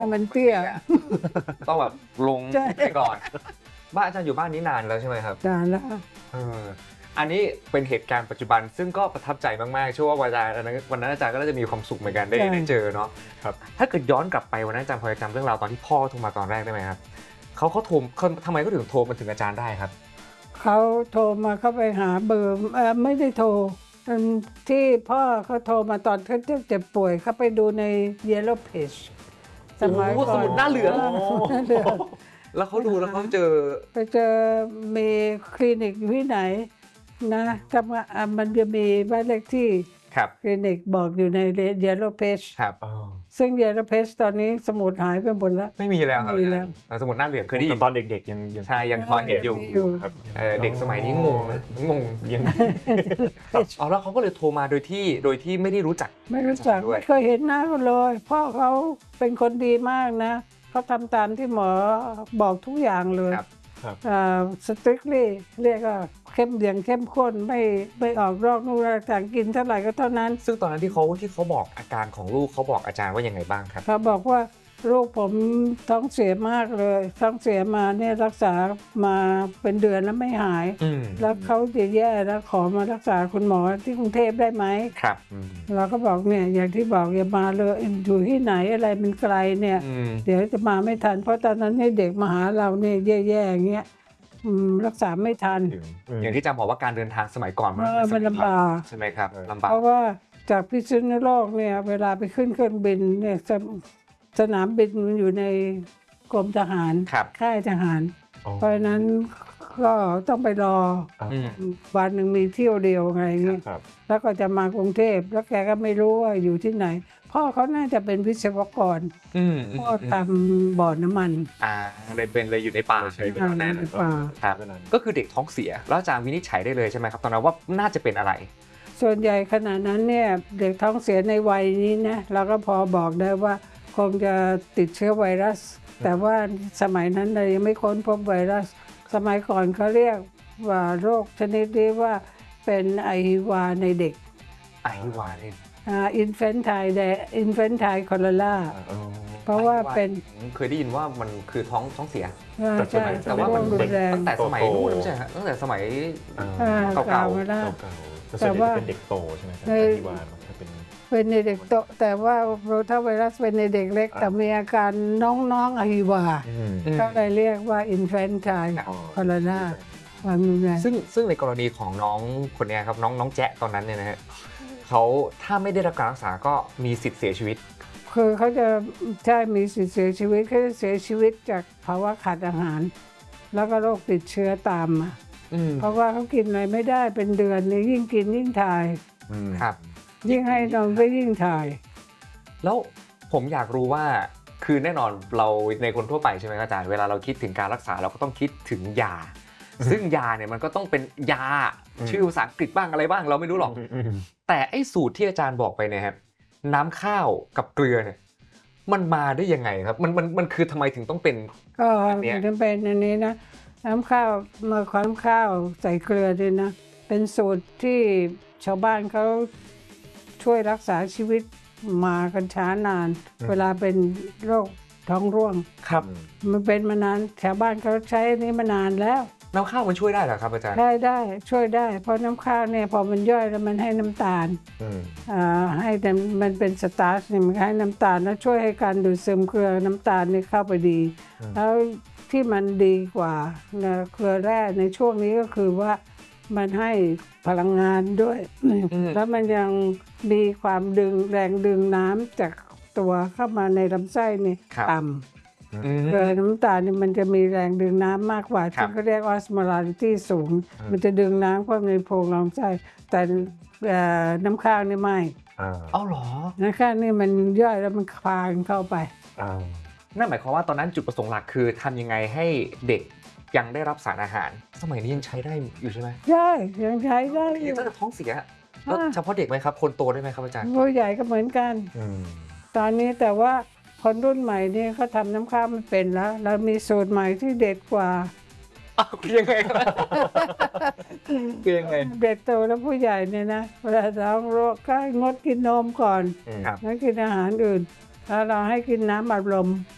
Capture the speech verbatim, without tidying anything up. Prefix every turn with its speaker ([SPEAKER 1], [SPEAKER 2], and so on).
[SPEAKER 1] มันเตี้ย
[SPEAKER 2] ต้องแบบลงไปก่อนบ้านอาจารย์อยู่บ้านนี้นานแล้วใช่ไหมครับ
[SPEAKER 1] นานแล้ว
[SPEAKER 2] เอออันนี้เป็นเหตุการณ์ปัจจุบันซึ่งก็ประทับใจมากๆเชื่อว่าวันนั้นวันนั้นอาจารย์ก็น่าจะมีความสุขเหมือนกันได้ได้เจอเนาะครับถ้าเกิดย้อนกลับไปวันนั้นอาจารย์พอจะจำเรื่องราวตอนที่พ่อโทรมาตอนแรกได้ไหมครับเขาเขาโทรทำไมก็ถึงโทรมาถึงอาจารย์ได้ครับ
[SPEAKER 1] เขาโทรมาเข้าไปหาเบอร์เออไม่ได้โทรที่พ่อเขาโทรมาตอนเขาเจ็บป่วยเขาไปดูใน Yellow Page
[SPEAKER 2] สมัยก่อนสมุดหน้าเหลืองแล้วเขาดูแล้วเขาเจอ
[SPEAKER 1] ไปเจอมีคลินิกอยู่ที่ไหนนะทำมันจะมีบ้านเลขที่คลินิกบอกอยู่ใน Yellow Page
[SPEAKER 2] ครับ
[SPEAKER 1] ซึ่ง Yellow Page ตอนนี้สมุดหายไปหมดแล้ว
[SPEAKER 2] ไม่มีแล้วครับ
[SPEAKER 1] ไม่มีแล้ว
[SPEAKER 2] สมุดหน้าเหลืองเคยได้ยิน
[SPEAKER 3] ตอนเด็กๆยัง
[SPEAKER 2] ใช่ยังพอเห็นอยู่ครับเด็กสมัยนี้งงนะงงยังอ๋อแล้วเขาก็เลยโทรมาโดยที่โดยที่ไม่ได้รู้จัก
[SPEAKER 1] ไม่รู้จักไม่เคยเห็นหน้าเขาเลยพ่อเขาเป็นคนดีมากนะเขาทำตามที่หมอบอกทุกอย่างเลยสตริกลี่เรียกว่าเข้มเดียงเข้มข้นไม่ไม่ออกรอกนู่นต่างกินเท่าไหร่ก็เท่านั้น
[SPEAKER 2] ซึ่งตอนนั้นที่เขาที่เขาบอกอาการของลูกเขาบอกอาจารย์ว่ายังไงบ้างครับ
[SPEAKER 1] เขาบอกว่าลูกผมท้องเสียมากเลยท้องเสียมาเนี่ยรักษามาเป็นเดือนแล้วไม่หายแล้วเขาจะแย่แล้วขอมารักษาคุณหมอที่กรุงเทพได้ไหม
[SPEAKER 2] ครับ
[SPEAKER 1] เราก็บอกเนี่ยอย่างที่บอกอย่ามาเลยอยู่ที่ไหนอะไรมันไกลเนี่ยเดี๋ยวจะมาไม่ทันเพราะตอนนั้นเด็กมาหาเราเนี่ยแย่ๆอย่างเงี้ยรักษาไม่ทัน
[SPEAKER 2] อย่างที่จำบอกว่าการเดินทางสมัยก่อน
[SPEAKER 1] มันลำบาก
[SPEAKER 2] ใช่ไหมครับลำบาก
[SPEAKER 1] เพราะว่าจากพิษณุโลกเนี่ยเวลาไปขึ้นเครื่องบินเนี่ยสนามบินมันอยู่ในกรมทหารค่ายทหารเพราะฉะนั้นก็ต้องไปรอวันหนึ่งมีเที่ยวเดียวไงเงี้ยแล้วก็จะมากรุงเทพแล้วแกก็ไม่รู้ว่าอยู่ที่ไหนพ่อเขาน่าจะเป็นวิศวกรพ่อทำบ่อน้ำมัน
[SPEAKER 2] อ่าเลยเป็นเลยอยู่ในป่าใช่ไหม
[SPEAKER 1] ในป่า
[SPEAKER 2] ครับก็คือเด็กท้องเสียแล้วอาจารย์วินิจฉัยได้เลยใช่ไหมครับตอนนั้นว่าน่าจะเป็นอะไร
[SPEAKER 1] ส่วนใหญ่ขณะนั้นเนี่ยเด็กท้องเสียในวัยนี้นะเราก็พอบอกได้ว่าคงจะติดเชื้อไวรัสแต่ว่าสมัยนั้นเรายังไม่ค้นพบไวรัสสมัยก่อนเขาเรียกว่าโรคชนิดนี้ว่าเป็นไอฮิวาในเด็ก
[SPEAKER 2] ไอฮิวาเนี่ย
[SPEAKER 1] อ่าอินแฟนไทล์เดอินแฟนไทล์คอเลราเพราะว่าเป็น
[SPEAKER 2] เคยได้ยินว่ามันคือท้องท้องเสีย
[SPEAKER 1] ใช่
[SPEAKER 2] แต่ว่ามันตั้งแต่สมัยนู้นไม่ใช่ฮะตั้งแต่สมัยเก่า
[SPEAKER 3] ๆแต่ว่าเป็นเด็กโตใช่ไหมครับไอฮิวาเป็น
[SPEAKER 1] เป็นในเด็กโตแต่ว่าโรตาไวรัสเป็นในเด็กเล็กแต่มีอาการน้องๆอะฮิวาเขาเลยเรียกว่าอินแฟนไทล์คอเลราความรุนแรง
[SPEAKER 2] ซึ่งซึ่งในกรณีของน้องคนนี้ครับน้องน้องแจ๊ะตอนนั้นเนี่ยนะฮะเขาถ้าไม่ได้รับการรักษาก็มีสิทธิ์เสียชีวิต
[SPEAKER 1] คือเขาจะใช่มีสิทธิ์เสียชีวิตเขาจะเสียชีวิตจากภาวะขาดอาหารแล้วก็โรคติดเชื้อตามมาเพราะว่าเขากินอะไรไม่ได้เป็นเดือนนี่ยิ่งกินยิ่งถ่าย
[SPEAKER 2] ครับ
[SPEAKER 1] ยิ่งให้นมก็ยิ่งถ่าย
[SPEAKER 2] แล้วผมอยากรู้ว่าคือแน่นอนเราในคนทั่วไปใช่ไหมอาจารย์เวลาเราคิดถึงการรักษาเราก็ต้องคิดถึงยาซึ่งยาเนี่ยมันก็ต้องเป็นยาชื่อภาษาอังกฤษบ้างอะไรบ้างเราไม่รู้หรอกแต่ไอ้สูตรที่อาจารย์บอกไปเนี่ยครับน้ำข้าวกับเกลือเนี่ยมันมาได้ยังไงครับมันมันมันคือทำไมถึงต้องเป็น
[SPEAKER 1] ก็ถึงเป็นอันนี้นะน้ำข้าวเมื่อความข้าวใส่เกลือด้วยนะเป็นสูตรที่ชาวบ้านเขาช่วยรักษาชีวิตมากันช้านานเวลาเป็นโรคท้องร่วง
[SPEAKER 2] ครับ
[SPEAKER 1] มันเป็นมานานชาวบ้านเขาใช้นี้มานานแล้ว
[SPEAKER 2] น้ำข้าวมันช่วยได้เหรอครับอาจารย์
[SPEAKER 1] ได้ได้ช่วยได้เพราะน้ำข้าวเนี่ยพอมันย่อยแล้วมันให้น้ำตาลอ่าให้มันเป็นสตาร์ชเนี่ยมันให้น้ำตาลแล้วช่วยให้การดูดซึมเกลือน้ำตาลนี่เข้าไปดีแล้วที่มันดีกว่าเกลือแร่ในช่วงนี้ก็คือว่ามันให้พลังงานด้วยแล้วมันยังมีความดึงแรงดึงน้ำจากตัวเข้ามาในลำไส้นี่ต่ำเกลือน้ำตาลนี่มันจะมีแรงดึงน้ำมากกว่าที่เขาเรียกออสโมลาริตี้สูงมันจะดึงน้ำเข้าในโพรงลำไส้แต่น้ำข้าวนี่ไม่
[SPEAKER 2] อ้าวเหรอ
[SPEAKER 1] น้ำข้าวนี่มันย่อยแล้วมันคลายเข้าไป
[SPEAKER 2] นั่นหมายความว่าตอนนั้นจุดประสงค์หลักคือทำยังไงให้เด็กยังได้รับสารอาหารสมัยนี้ยังใช้ได้อยู่ใช่ไหม
[SPEAKER 1] ใช่ยังใช้ได้
[SPEAKER 2] ยังจะท้องเสียแล้วเฉพาะเด็กไหมครับคนโตได้ไหมครับอาจารย์
[SPEAKER 1] ผู้ใหญ่ก็เหมือนกันตอนนี้แต่ว่าคนรุ่นใหม่นี่เขาทำน้ำข้าวมันเป็นแล้วเรามีสูตรใหม่ที่เด็ดกว่า
[SPEAKER 2] อ้าวคือยังไงครับคือยังไง
[SPEAKER 1] เด็กโตแล้วผู้ใหญ่เนี่ยนะเวลาท้องโรคก็งดกินนมก่อนแล้วกินอาหารอื่นแล้วเราให้กินน้ำอัดลม